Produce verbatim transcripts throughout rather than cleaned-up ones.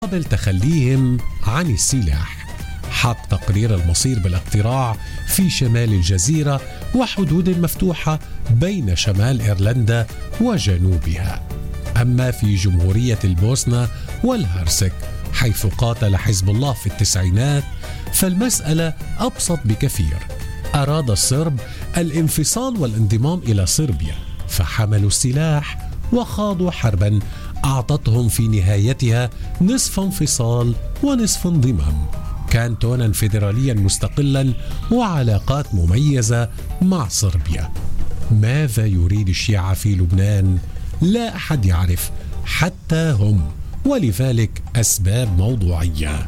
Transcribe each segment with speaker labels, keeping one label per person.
Speaker 1: مقابل تخليهم عن السلاح. حق تقرير المصير بالاقتراع في شمال الجزيرة وحدود مفتوحة بين شمال إيرلندا وجنوبها. أما في جمهورية البوسنة والهرسك حيث قاتل حزب الله في التسعينات فالمسألة أبسط بكثير. أراد الصرب الانفصال والانضمام إلى صربيا فحملوا السلاح وخاضوا حربا أعطتهم في نهايتها نصف انفصال ونصف انضمام، كانتونا فيدراليا مستقلا وعلاقات مميزة مع صربيا. ماذا يريد الشيعة في لبنان؟ لا أحد يعرف حتى هم، ولذلك أسباب موضوعية.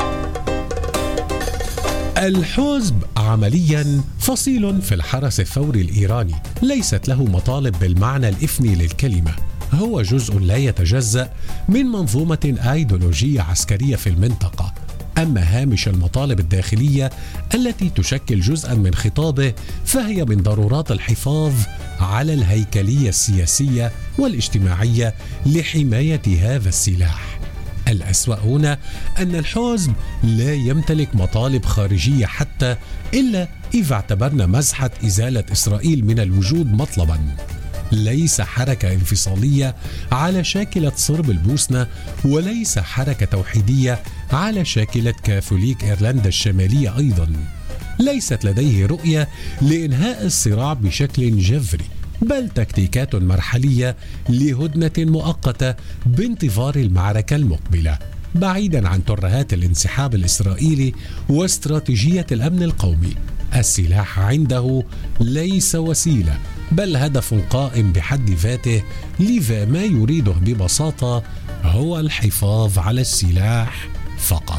Speaker 1: الحزب عمليا فصيل في الحرس الثوري الإيراني، ليست له مطالب بالمعنى الإثني للكلمة، هو جزء لا يتجزأ من منظومة أيديولوجية عسكرية في المنطقة. أما هامش المطالب الداخلية التي تشكل جزءا من خطابه فهي من ضرورات الحفاظ على الهيكلية السياسية والاجتماعية لحماية هذا السلاح. الأسوأ هنا أن الحزب لا يمتلك مطالب خارجية حتى إلا إذا اعتبرنا مزحة إزالة إسرائيل من الوجود مطلبا. ليس حركة انفصالية على شاكلة صرب البوسنة، وليس حركة توحيدية على شاكلة كاثوليك إيرلندا الشمالية أيضا. ليست لديه رؤية لإنهاء الصراع بشكل جذري، بل تكتيكات مرحلية لهدنة مؤقتة بانتظار المعركة المقبلة، بعيدا عن ترهات الانسحاب الإسرائيلي واستراتيجية الأمن القومي. السلاح عنده ليس وسيلة بل هدف قائم بحد ذاته، لذا ما يريده ببساطة هو الحفاظ على السلاح فقط.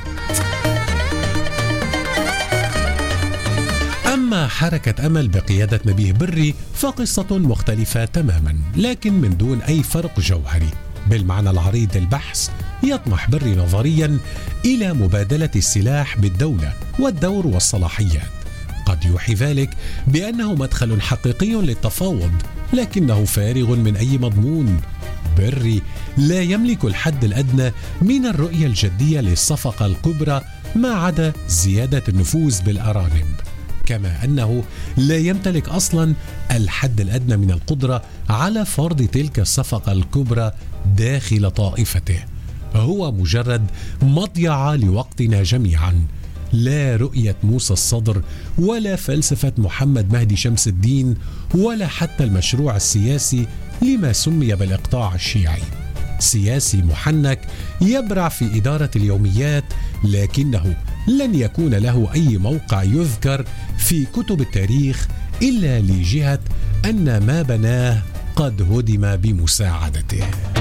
Speaker 1: أما حركة أمل بقيادة نبيه بري فقصة مختلفة تماما، لكن من دون أي فرق جوهري. بالمعنى العريض للبحث يطمح بري نظريا إلى مبادلة السلاح بالدولة والدور والصلاحيات. قد يوحي ذلك بأنه مدخل حقيقي للتفاوض، لكنه فارغ من أي مضمون. بري لا يملك الحد الأدنى من الرؤية الجدية للصفقة الكبرى ما عدا زيادة النفوذ بالأرانب، كما أنه لا يمتلك أصلا الحد الأدنى من القدرة على فرض تلك الصفقة الكبرى داخل طائفته. هو مجرد مضيعة لوقتنا جميعا، لا رؤية موسى الصدر ولا فلسفة محمد مهدي شمس الدين ولا حتى المشروع السياسي لما سمي بالإقطاع الشيعي. سياسي محنك يبرع في إدارة اليوميات، لكنه لن يكون له أي موقع يذكر في كتب التاريخ إلا لجهة أن ما بناه قد هدم بمساعدته.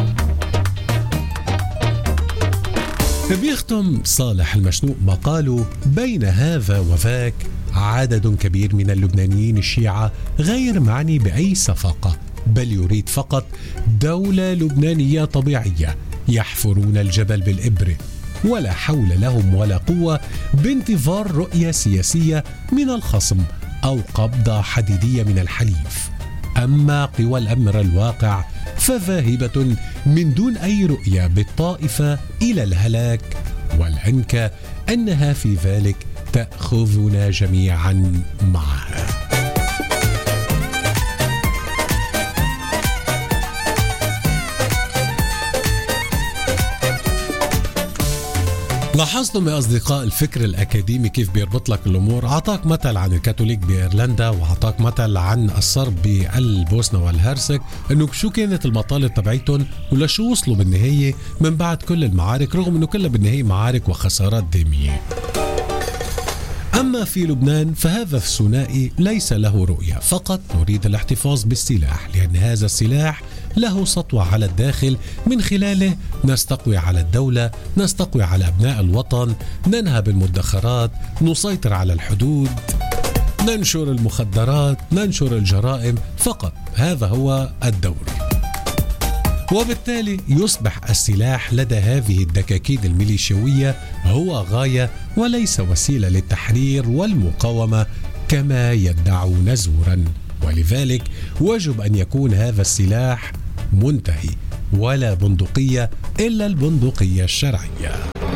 Speaker 1: بيختم صالح المشنوق مقاله: بين هذا وذاك عدد كبير من اللبنانيين الشيعة غير معني بأي صفقة، بل يريد فقط دولة لبنانية طبيعية يحفرون الجبل بالإبرة، ولا حول لهم ولا قوة بانتظار رؤية سياسية من الخصم أو قبضة حديدية من الحليف. أما قوى الأمر الواقع فذاهبة من دون أي رؤية بالطائفة إلى الهلاك، والأنكى أنها في ذلك تأخذنا جميعا معها. لاحظتم يا أصدقاء الفكر الأكاديمي كيف بيربط لك الأمور؟ أعطاك مثل عن الكاثوليك بإيرلندا، وأعطاك مثل عن الصرب بالبوسنة والهرسك، إنه شو كانت المطالب تبعيتهم ولشو وصلوا بالنهاية من بعد كل المعارك، رغم إنه كلها بالنهاية معارك وخسارات دامية. أما في لبنان فهذا الثنائي ليس له رؤية، فقط نريد الاحتفاظ بالسلاح، لأن هذا السلاح له سطوة على الداخل من خلاله نستقوي على الدولة، نستقوي على أبناء الوطن، ننهب المدخرات، نسيطر على الحدود، ننشر المخدرات، ننشر الجرائم، فقط هذا هو الدور. وبالتالي يصبح السلاح لدى هذه الدكاكين الميليشيوية هو غاية وليس وسيلة للتحرير والمقاومة كما يدعون زورا، ولذلك وجب أن يكون هذا السلاح منتهي ولا بندقية إلا البندقية الشرعية.